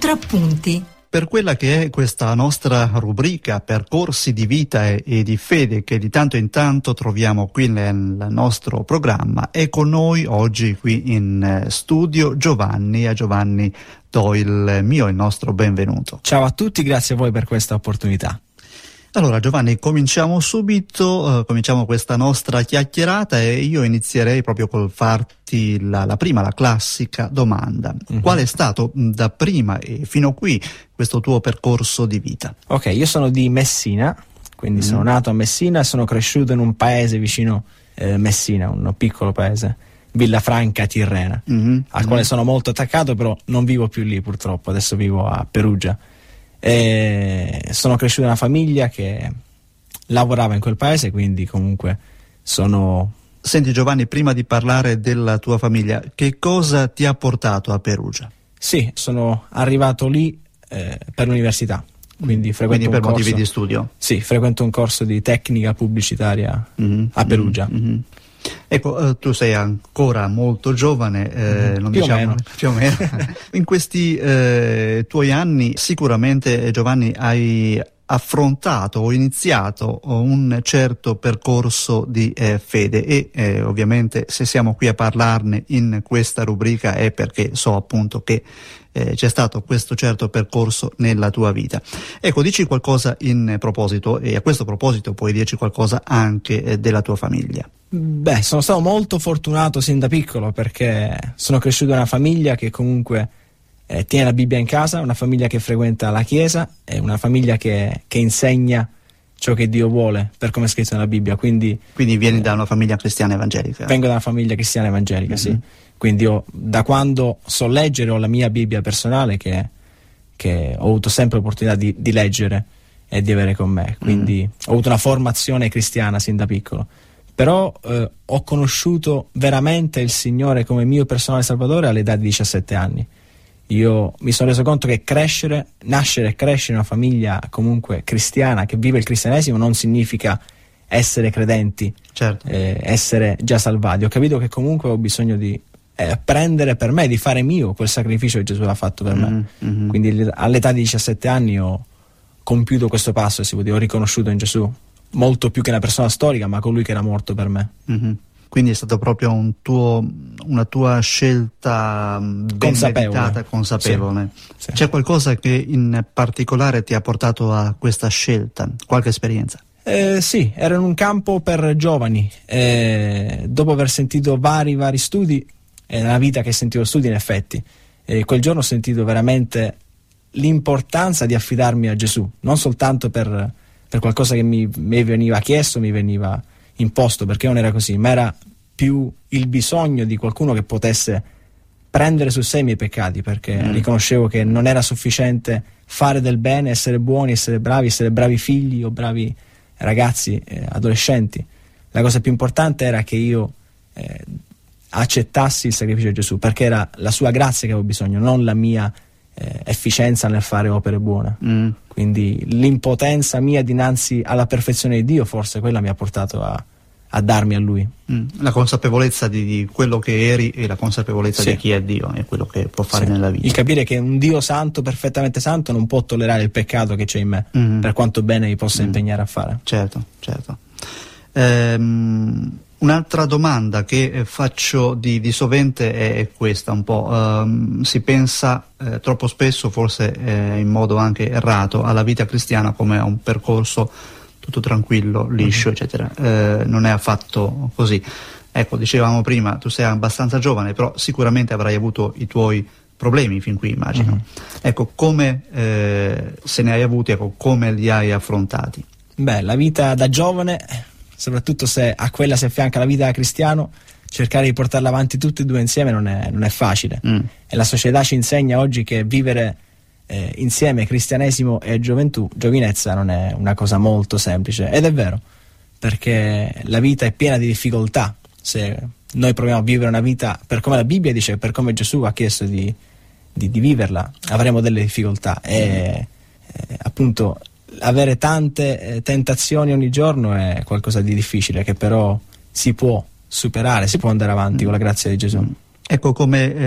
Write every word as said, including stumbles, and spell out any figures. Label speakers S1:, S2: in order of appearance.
S1: Contrappunti.
S2: Per quella che è questa nostra rubrica Percorsi di vita e, e di fede che di tanto in tanto troviamo qui nel nostro programma, è con noi oggi qui in studio Giovanni. A Giovanni do il mio, il nostro benvenuto.
S3: Ciao a tutti, grazie a voi per questa opportunità.
S2: Allora Giovanni, cominciamo subito, eh, cominciamo questa nostra chiacchierata e io inizierei proprio col farti la, la prima, la classica domanda. Mm-hmm. Qual è stato da prima e fino a qui questo tuo percorso di vita?
S3: Ok, io sono di Messina, quindi mm-hmm. sono nato a Messina e sono cresciuto in un paese vicino eh, Messina, un piccolo paese, Villafranca Tirrena, mm-hmm. al quale sono molto attaccato, però non vivo più lì purtroppo, adesso vivo a Perugia. E sono cresciuto in una famiglia che lavorava in quel paese, quindi comunque sono...
S2: Senti Giovanni, prima di parlare della tua famiglia, che cosa ti ha portato a Perugia?
S3: Sì, sono arrivato lì eh, per l'università, quindi frequento
S2: quindi per
S3: un corso,
S2: motivi di studio?
S3: Sì, frequento un corso di tecnica pubblicitaria mm-hmm. a Perugia.
S2: Mm-hmm. Ecco, eh, tu sei ancora molto giovane, eh, mm-hmm. non
S3: più,
S2: diciamo,
S3: o meno.
S2: più o meno. In questi eh, tuoi anni sicuramente, Giovanni, hai affrontato o iniziato un certo percorso di eh, fede e eh, ovviamente se siamo qui a parlarne in questa rubrica è perché so appunto che eh, c'è stato questo certo percorso nella tua vita. Ecco, dici qualcosa in proposito e a questo proposito puoi dirci qualcosa anche eh, della tua famiglia.
S3: Beh, sono stato molto fortunato sin da piccolo perché sono cresciuto in una famiglia che comunque eh, tiene la Bibbia in casa, una famiglia che frequenta la chiesa e una famiglia che, che insegna ciò che Dio vuole per come è scritto nella Bibbia. Quindi,
S2: quindi vieni eh, da una famiglia cristiana evangelica?
S3: Vengo da una famiglia cristiana evangelica, mm-hmm. sì. Quindi io da quando so leggere ho la mia Bibbia personale che, che ho avuto sempre l'opportunità di, di leggere e di avere con me. Quindi mm. ho avuto una formazione cristiana sin da piccolo. Però eh, ho conosciuto veramente il Signore come mio personale salvatore all'età di diciassette anni. Io mi sono reso conto che crescere, nascere e crescere in una famiglia comunque cristiana che vive il cristianesimo non significa essere credenti, certo. eh, essere già salvati. Ho capito che comunque ho bisogno di eh, prendere per me, di fare mio quel sacrificio che Gesù ha fatto per
S2: mm-hmm.
S3: me.
S2: Mm-hmm.
S3: Quindi all'età di diciassette anni ho compiuto questo passo, si può dire, ho riconosciuto in Gesù molto più che una persona storica, ma colui che era morto per me.
S2: Mm-hmm. Quindi è stato proprio un tuo, una tua scelta ben
S3: consapevole,
S2: meditata, consapevole.
S3: Sì, sì.
S2: C'è qualcosa che in particolare ti ha portato a questa scelta? Qualche esperienza?
S3: Eh, sì, ero in un campo per giovani. Eh, dopo aver sentito vari vari studi, è una vita che sentivo studi in effetti, e quel giorno ho sentito veramente l'importanza di affidarmi a Gesù, non soltanto per per qualcosa che mi, mi veniva chiesto, mi veniva imposto, perché non era così, ma era più il bisogno di qualcuno che potesse prendere su sé i miei peccati, perché mm. riconoscevo che non era sufficiente fare del bene, essere buoni, essere bravi, essere bravi figli o bravi ragazzi, eh, adolescenti. La cosa più importante era che io eh, accettassi il sacrificio di Gesù, perché era la sua grazia che avevo bisogno, non la mia eh, efficienza nel fare opere buone. Mm. Quindi l'impotenza mia dinanzi alla perfezione di Dio, forse quella mi ha portato a, a darmi a Lui.
S2: Mm. La consapevolezza di, di quello che eri e la consapevolezza
S3: sì.
S2: di chi è Dio e quello che può fare
S3: sì.
S2: nella vita.
S3: Il capire che un Dio santo, perfettamente santo, non può tollerare il peccato che c'è in me, mm. per quanto bene mi possa mm. impegnare a fare.
S2: Certo, certo. Ehm... Un'altra domanda che faccio di, di sovente è questa un po', um, si pensa eh, troppo spesso, forse eh, in modo anche errato, alla vita cristiana come a un percorso tutto tranquillo, liscio, mm-hmm. eccetera. Eh, non è affatto così. Ecco, dicevamo prima, tu sei abbastanza giovane, però sicuramente avrai avuto i tuoi problemi fin qui, immagino. Mm-hmm. Ecco, come eh, se ne hai avuti, ecco, come li hai affrontati?
S3: Beh, la vita da giovane, soprattutto se a quella si affianca la vita da cristiano, cercare di portarla avanti tutte e due insieme non è, non è facile. Mm. E la società ci insegna oggi che vivere eh, insieme cristianesimo e gioventù, giovinezza, non è una cosa molto semplice. Ed è vero, perché la vita è piena di difficoltà. Se noi proviamo a vivere una vita per come la Bibbia dice, per come Gesù ha chiesto di, di, di viverla, avremo delle difficoltà. E eh, appunto avere tante eh, tentazioni ogni giorno è qualcosa di difficile, che però si può superare, si può andare avanti con la grazia di Gesù.
S2: Ecco come